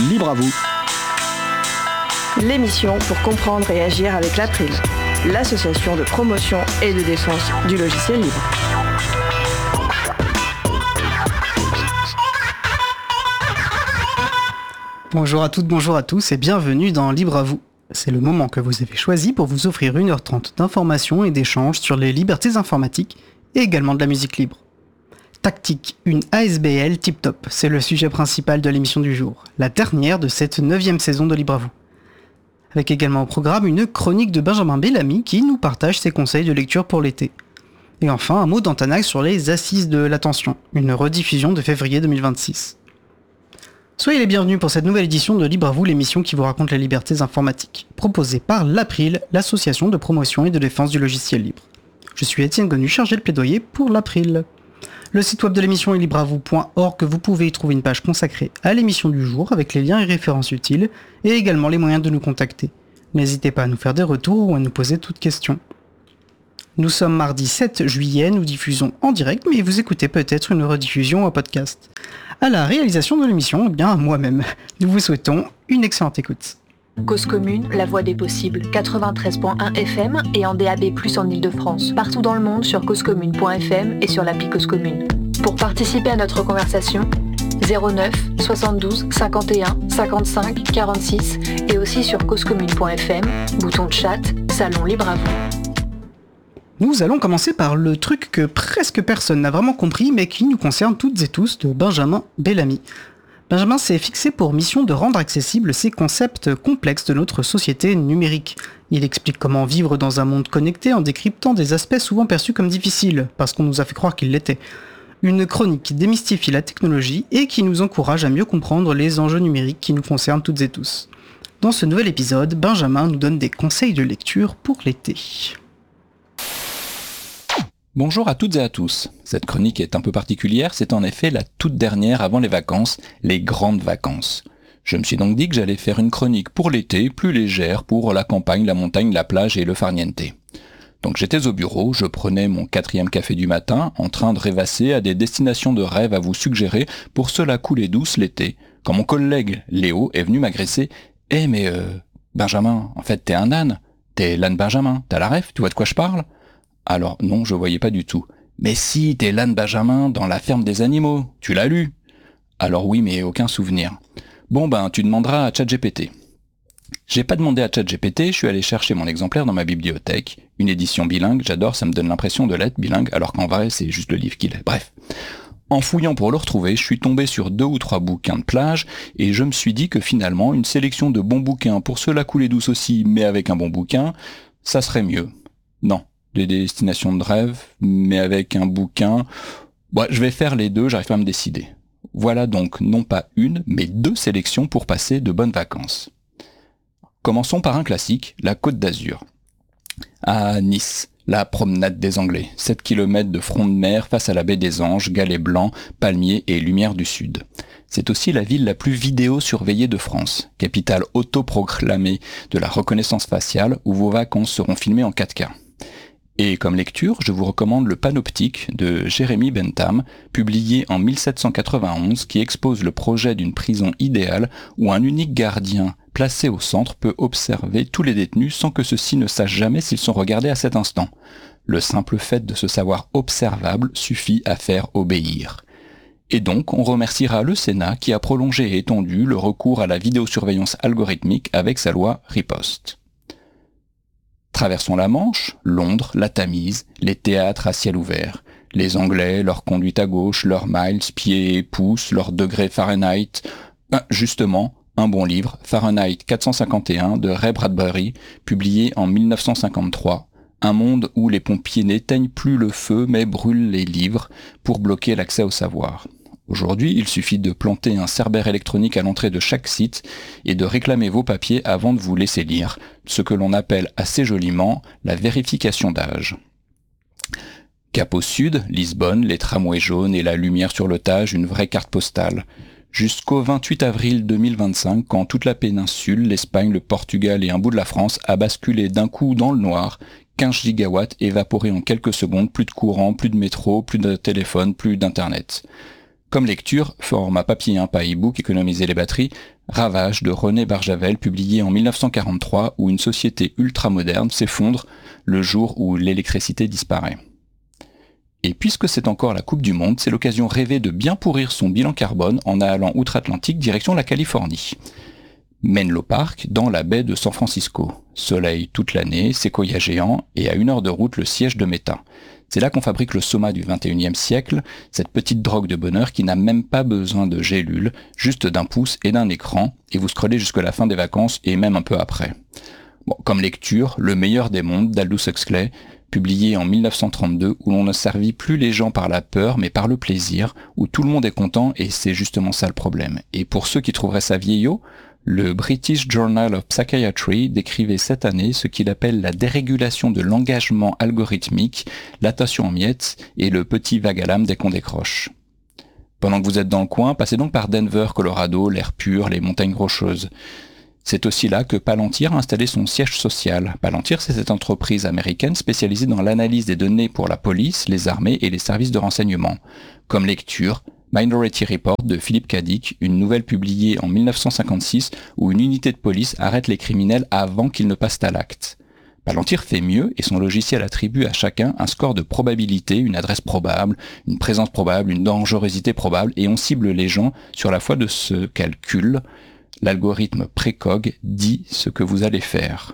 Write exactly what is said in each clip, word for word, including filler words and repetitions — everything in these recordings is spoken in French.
Libre à vous. L'émission pour comprendre et agir avec l'April, l'association de promotion et de défense du logiciel libre. Bonjour à toutes, bonjour à tous et bienvenue dans Libre à vous. C'est le moment que vous avez choisi pour vous offrir une heure trente d'informations et d'échanges sur les libertés informatiques et également de la musique libre. Tactique, une A S B L tip-top, c'est le sujet principal de l'émission du jour, la dernière de cette neuvième saison de Libre à vous. Avec également au programme une chronique de Benjamin Bellamy qui nous partage ses conseils de lecture pour l'été. Et enfin un mot d'Antanac sur les Assises de l'attention, une rediffusion de février deux mille vingt-six. Soyez les bienvenus pour cette nouvelle édition de Libre à vous, l'émission qui vous raconte les libertés informatiques, proposée par l'April, l'association de promotion et de défense du logiciel libre. Je suis Étienne Gonu, chargé de plaidoyer pour l'April. Le site web de l'émission est libre à vous point org, vous pouvez y trouver une page consacrée à l'émission du jour avec les liens et références utiles, et également les moyens de nous contacter. N'hésitez pas à nous faire des retours ou à nous poser toutes questions. Nous sommes mardi sept juillet, nous diffusons en direct, mais vous écoutez peut-être une rediffusion en podcast. À la réalisation de l'émission, eh bien moi-même. Nous vous souhaitons une excellente écoute. Cause commune, la voix des possibles, quatre-vingt-treize virgule un F M et en D A B plus, en Ile-de-France. Partout dans le monde sur cause commune point F M et sur l'appli Cause Commune. Pour participer à notre conversation, zéro neuf soixante-douze cinquante et un cinquante-cinq quarante-six et aussi sur cause commune point F M, bouton de chat, salon libre à vous. Nous allons commencer par le truc que presque personne n'a vraiment compris, mais qui nous concerne toutes et tous, de Benjamin Bellamy. Benjamin s'est fixé pour mission de rendre accessibles ces concepts complexes de notre société numérique. Il explique comment vivre dans un monde connecté en décryptant des aspects souvent perçus comme difficiles, parce qu'on nous a fait croire qu'ils l'étaient. Une chronique qui démystifie la technologie et qui nous encourage à mieux comprendre les enjeux numériques qui nous concernent toutes et tous. Dans ce nouvel épisode, Benjamin nous donne des conseils de lecture pour l'été. Bonjour à toutes et à tous. Cette chronique est un peu particulière, c'est en effet la toute dernière avant les vacances, les grandes vacances. Je me suis donc dit que j'allais faire une chronique pour l'été, plus légère, pour la campagne, la montagne, la plage et le farniente. Donc j'étais au bureau, je prenais mon quatrième café du matin, en train de rêvasser à des destinations de rêve à vous suggérer pour se la couler douce l'été, quand mon collègue Léo est venu m'agresser. « Eh mais euh, Benjamin, en fait t'es un âne, t'es l'âne Benjamin, t'as la ref, tu vois de quoi je parle ?» Alors non, je voyais pas du tout. Mais si, t'es l'âne Benjamin dans la ferme des animaux, tu l'as lu. Alors oui, mais aucun souvenir. Bon ben, tu demanderas à ChatGPT. J'ai pas demandé à ChatGPT, je suis allé chercher mon exemplaire dans ma bibliothèque. Une édition bilingue, j'adore, ça me donne l'impression de l'être bilingue, alors qu'en vrai, c'est juste le livre qu'il est. Bref. En fouillant pour le retrouver, je suis tombé sur deux ou trois bouquins de plage, et je me suis dit que finalement, une sélection de bons bouquins pour se la couler douce aussi, mais avec un bon bouquin, ça serait mieux. Non. Des destinations de rêve, mais avec un bouquin. Bon, je vais faire les deux, j'arrive pas à me décider. Voilà donc non pas une, mais deux sélections pour passer de bonnes vacances. Commençons par un classique, la Côte d'Azur. À Nice, la promenade des Anglais, sept kilomètres de front de mer face à la baie des Anges, galets blancs, palmiers et lumière du sud. C'est aussi la ville la plus vidéo-surveillée de France, capitale autoproclamée de la reconnaissance faciale où vos vacances seront filmées en quatre K. Et comme lecture, je vous recommande le Panoptique de Jérémy Bentham, publié en mille sept cent quatre-vingt-onze, qui expose le projet d'une prison idéale où un unique gardien placé au centre peut observer tous les détenus sans que ceux-ci ne sachent jamais s'ils sont regardés à cet instant. Le simple fait de se savoir observable suffit à faire obéir. Et donc, on remerciera le Sénat qui a prolongé et étendu le recours à la vidéosurveillance algorithmique avec sa loi Riposte. Traversons la Manche, Londres, la Tamise, les théâtres à ciel ouvert. Les Anglais, leur conduite à gauche, leurs miles, pieds et pouces, leur degré Fahrenheit. Ah, justement, un bon livre, Fahrenheit quatre cent cinquante et un de Ray Bradbury, publié en mille neuf cent cinquante-trois. Un monde où les pompiers n'éteignent plus le feu mais brûlent les livres pour bloquer l'accès au savoir. Aujourd'hui, il suffit de planter un cerbère électronique à l'entrée de chaque site et de réclamer vos papiers avant de vous laisser lire, ce que l'on appelle assez joliment la vérification d'âge. Cap au sud, Lisbonne, les tramways jaunes et la lumière sur le Tage, une vraie carte postale. Jusqu'au vingt-huit avril deux mille vingt-cinq, quand toute la péninsule, l'Espagne, le Portugal et un bout de la France a basculé d'un coup dans le noir, quinze gigawatts évaporés en quelques secondes, plus de courant, plus de métro, plus de téléphone, plus d'internet. Comme lecture, format papier, hein, pas e-book, économiser les batteries, Ravage de René Barjavel, publié en dix-neuf cent quarante-trois, où une société ultramoderne s'effondre le jour où l'électricité disparaît. Et puisque c'est encore la Coupe du Monde, c'est l'occasion rêvée de bien pourrir son bilan carbone en allant outre-Atlantique direction la Californie. Menlo Park, dans la baie de San Francisco. Soleil toute l'année, séquoia géant, et à une heure de route le siège de Meta. C'est là qu'on fabrique le soma du vingt et unième siècle, cette petite drogue de bonheur qui n'a même pas besoin de gélules, juste d'un pouce et d'un écran, et vous scrollez jusqu'à la fin des vacances et même un peu après. Bon, comme lecture, Le meilleur des mondes d'Aldous Huxley, publié en dix-neuf cent trente-deux, où l'on ne servit plus les gens par la peur, mais par le plaisir, où tout le monde est content, et c'est justement ça le problème. Et pour ceux qui trouveraient ça vieillot, le British Journal of Psychiatry décrivait cette année ce qu'il appelle la dérégulation de l'engagement algorithmique, l'attention en miettes et le petit vague à l'âme dès qu'on décroche. Pendant que vous êtes dans le coin, passez donc par Denver, Colorado, l'air pur, les montagnes rocheuses. C'est aussi là que Palantir a installé son siège social. Palantir, c'est cette entreprise américaine spécialisée dans l'analyse des données pour la police, les armées et les services de renseignement. Comme lecture, Minority Report de Philip K. Dick, une nouvelle publiée en dix-neuf cent cinquante-six où une unité de police arrête les criminels avant qu'ils ne passent à l'acte. Palantir fait mieux et son logiciel attribue à chacun un score de probabilité, une adresse probable, une présence probable, une dangerosité probable, et on cible les gens sur la foi de ce calcul. L'algorithme précog dit ce que vous allez faire.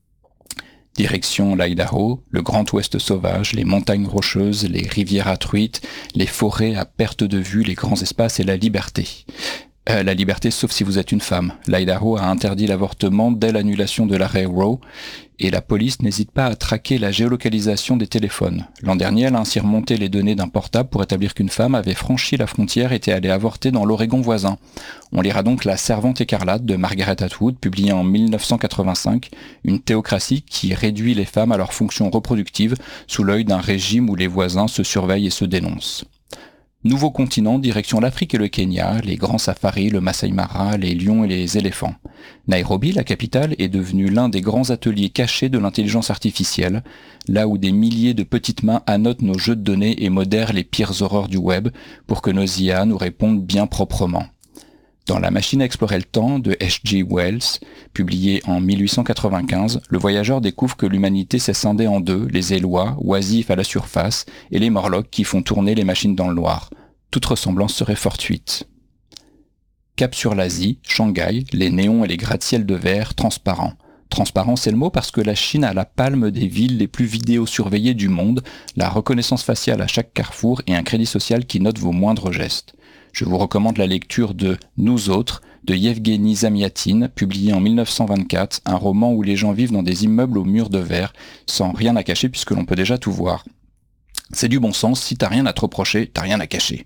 Direction l'Idaho, le Grand Ouest sauvage, les montagnes rocheuses, les rivières à truites, les forêts à perte de vue, les grands espaces et la liberté. Euh, la liberté sauf si vous êtes une femme. L'Idaho a interdit l'avortement dès l'annulation de l'arrêt Roe et la police n'hésite pas à traquer la géolocalisation des téléphones. L'an dernier, elle a ainsi remonté les données d'un portable pour établir qu'une femme avait franchi la frontière et était allée avorter dans l'Oregon voisin. On lira donc La Servante écarlate de Margaret Atwood, publiée en dix-neuf cent quatre-vingt-cinq, une théocratie qui réduit les femmes à leurs fonctions reproductives sous l'œil d'un régime où les voisins se surveillent et se dénoncent. Nouveau continent, direction l'Afrique et le Kenya, les grands safaris, le Masai Mara, les lions et les éléphants. Nairobi, la capitale, est devenue l'un des grands ateliers cachés de l'intelligence artificielle, là où des milliers de petites mains annotent nos jeux de données et modèrent les pires horreurs du web pour que nos I A nous répondent bien proprement. Dans La machine à explorer le temps de H G Wells, publié en mille huit cent quatre-vingt-quinze, le voyageur découvre que l'humanité s'est scindée en deux, les Élois, oisifs à la surface, et les Morlocks qui font tourner les machines dans le noir. Toute ressemblance serait fortuite. Cap sur l'Asie, Shanghai, les néons et les gratte-ciels de verre transparents. Transparent, c'est le mot parce que la Chine a la palme des villes les plus vidéo-surveillées du monde, la reconnaissance faciale à chaque carrefour et un crédit social qui note vos moindres gestes. Je vous recommande la lecture de Nous autres de Yevgeny Zamyatin, publié en dix-neuf cent vingt-quatre, un roman où les gens vivent dans des immeubles aux murs de verre, sans rien à cacher puisque l'on peut déjà tout voir. C'est du bon sens, si t'as rien à te reprocher, t'as rien à cacher.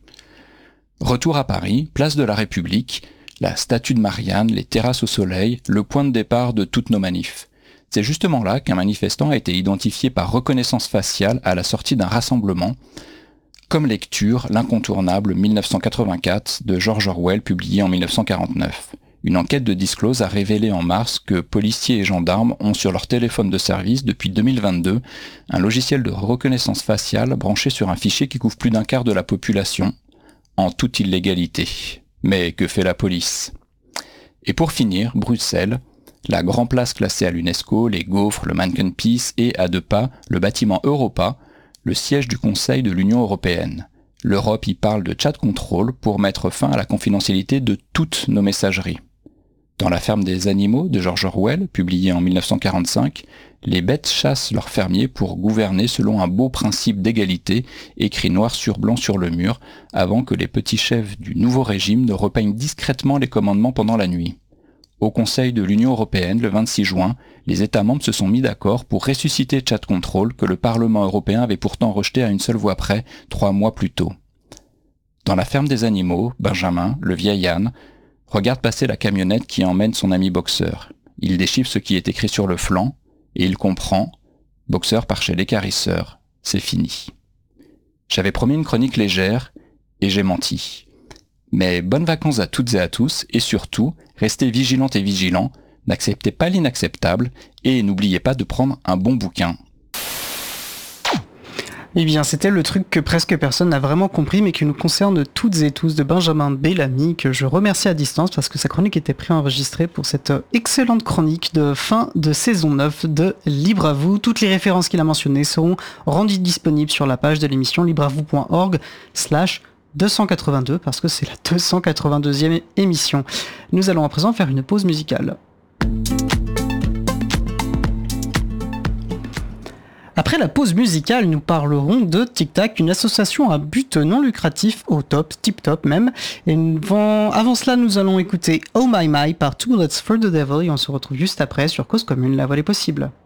Retour à Paris, place de la République, la statue de Marianne, les terrasses au soleil, le point de départ de toutes nos manifs. C'est justement là qu'un manifestant a été identifié par reconnaissance faciale à la sortie d'un rassemblement. Comme lecture, l'incontournable dix-neuf cent quatre-vingt-quatre de George Orwell, publié en dix-neuf cent quarante-neuf. Une enquête de Disclose a révélé en mars que policiers et gendarmes ont sur leur téléphone de service depuis deux mille vingt-deux un logiciel de reconnaissance faciale branché sur un fichier qui couvre plus d'un quart de la population, en toute illégalité. Mais que fait la police ? Et pour finir, Bruxelles, la grande place classée à l'UNESCO, les gaufres, le Manneken Pis et, à deux pas, le bâtiment Europa, le siège du Conseil de l'Union européenne. L'Europe y parle de chat control pour mettre fin à la confidentialité de toutes nos messageries. Dans La ferme des animaux de George Orwell, publié en dix-neuf cent quarante-cinq, les bêtes chassent leurs fermiers pour gouverner selon un beau principe d'égalité, écrit noir sur blanc sur le mur, avant que les petits chefs du nouveau régime ne repeignent discrètement les commandements pendant la nuit. Au Conseil de l'Union européenne, le vingt-six juin, les États membres se sont mis d'accord pour ressusciter Chat Control que le Parlement européen avait pourtant rejeté à une seule voix près, trois mois plus tôt. Dans La ferme des animaux, Benjamin, le vieil âne, regarde passer la camionnette qui emmène son ami Boxer. Il déchiffre ce qui est écrit sur le flanc, et il comprend. Boxer part chez l'écarisseur. C'est fini. J'avais promis une chronique légère, et j'ai menti. Mais bonnes vacances à toutes et à tous, et surtout, restez vigilantes et vigilants, n'acceptez pas l'inacceptable, et n'oubliez pas de prendre un bon bouquin. Eh bien, c'était le truc que presque personne n'a vraiment compris, mais qui nous concerne toutes et tous, de Benjamin Bellamy, que je remercie à distance parce que sa chronique était préenregistrée pour cette excellente chronique de fin de saison neuf de Libre à vous. Toutes les références qu'il a mentionnées seront rendues disponibles sur la page de l'émission libreavou point org slash deux cent quatre-vingt-deux, parce que c'est la deux cent quatre-vingt-deuxième émission. Nous allons à présent faire une pause musicale. Après la pause musicale, nous parlerons de Tic Tac, une association à but non lucratif au top, tip top même. Et nous vont... avant cela, nous allons écouter Oh My My par Two Bullets for the Devil et on se retrouve juste après sur Cause Commune, la voix des possibles.